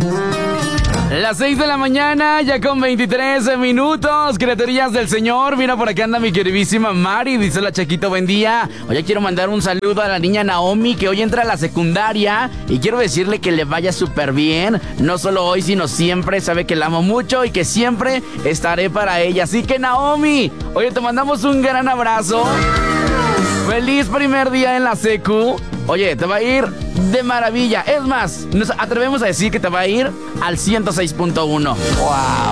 Las 6 de la mañana, ya con 23 minutos, criaturillas del Señor. Mira, por acá anda mi queridísima Mari, dice la Chaquito, buen día. Oye, quiero mandar un saludo a la niña Naomi, que hoy entra a la secundaria, y quiero decirle que le vaya súper bien, no solo hoy, sino siempre. Sabe que la amo mucho y que siempre estaré para ella. Así que, Naomi, oye, te mandamos un gran abrazo. Feliz primer día en la secu. Oye, te va a ir de maravilla. Es más, nos atrevemos a decir que te va a ir al 106.1. ¡Wow!